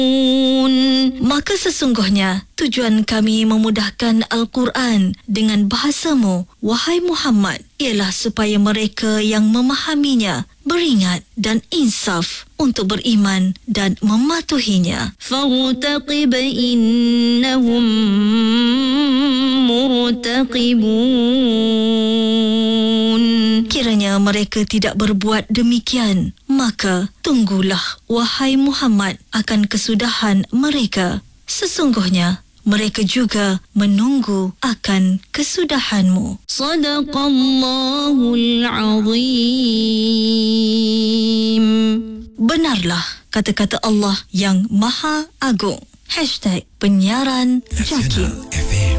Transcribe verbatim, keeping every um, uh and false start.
Maka sesungguhnya tujuan kami memudahkan Al-Quran dengan bahasamu, wahai Muhammad, ialah supaya mereka yang memahaminya beringat dan insaf untuk beriman dan mematuhinya. فارتقب إنهم مرتقبون. Kiranya mereka tidak berbuat demikian, maka tunggulah wahai Muhammad akan kesudahan mereka. Sesungguhnya mereka juga menunggu akan kesudahanmu. صدق الله العظيم. Benarlah kata-kata Allah yang Maha Agung. Hashtag Penyiaran Jaki.